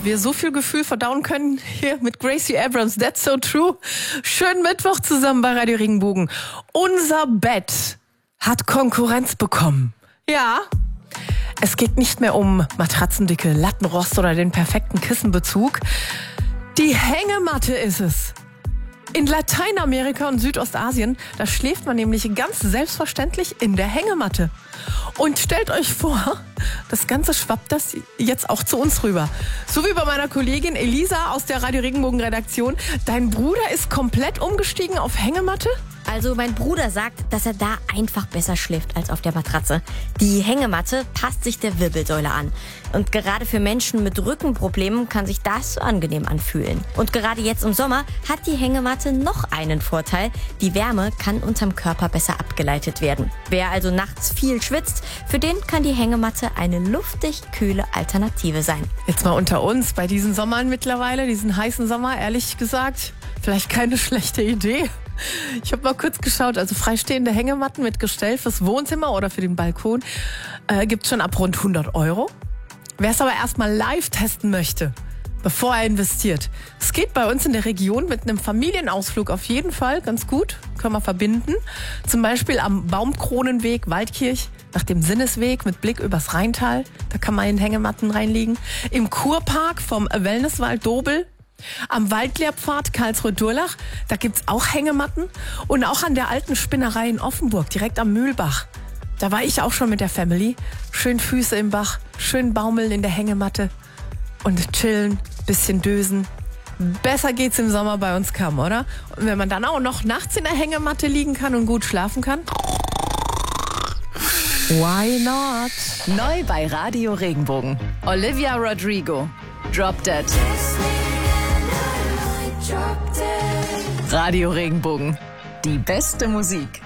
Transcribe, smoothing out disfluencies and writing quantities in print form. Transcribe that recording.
wir so viel Gefühl verdauen können hier mit Gracie Abrams. That's so true. Schönen Mittwoch zusammen bei Radio Regenbogen. Unser Bett hat Konkurrenz bekommen. Ja, es geht nicht mehr um Matratzendicke, Lattenrost oder den perfekten Kissenbezug. Die Hängematte ist es. In Lateinamerika und Südostasien, da schläft man nämlich ganz selbstverständlich in der Hängematte. Und stellt euch vor, das Ganze schwappt das jetzt auch zu uns rüber. So wie bei meiner Kollegin Elisa aus der Radio Regenbogen Redaktion. Dein Bruder ist komplett umgestiegen auf Hängematte? Also mein Bruder sagt, dass er da einfach besser schläft als auf der Matratze. Die Hängematte passt sich der Wirbelsäule an. Und gerade für Menschen mit Rückenproblemen kann sich das so angenehm anfühlen. Und gerade jetzt im Sommer hat die Hängematte noch einen Vorteil. Die Wärme kann unterm Körper besser abgeleitet werden. Wer also nachts viel schwitzt, für den kann die Hängematte eine luftig kühle Alternative sein. Jetzt mal unter uns, bei diesen Sommern mittlerweile, diesen heißen Sommer, ehrlich gesagt, vielleicht keine schlechte Idee. Ich habe mal kurz geschaut, also freistehende Hängematten mit Gestell fürs Wohnzimmer oder für den Balkon gibt's schon ab rund 100 Euro. Wer es aber erstmal live testen möchte, bevor er investiert, es geht bei uns in der Region mit einem Familienausflug auf jeden Fall ganz gut, können wir verbinden. Zum Beispiel am Baumkronenweg Waldkirch nach dem Sinnesweg mit Blick übers Rheintal, da kann man in Hängematten reinliegen. Im Kurpark vom Wellnesswald Dobel. Am Waldlehrpfad Karlsruhe-Durlach, da gibt's auch Hängematten. Und auch an der alten Spinnerei in Offenburg, direkt am Mühlbach. Da war ich auch schon mit der Family. Schön Füße im Bach, schön baumeln in der Hängematte und chillen, bisschen dösen. Besser geht's im Sommer bei uns kaum, oder? Und wenn man dann auch noch nachts in der Hängematte liegen kann und gut schlafen kann, why not? Neu bei Radio Regenbogen. Olivia Rodrigo. Drop Dead. Radio Regenbogen. Die beste Musik.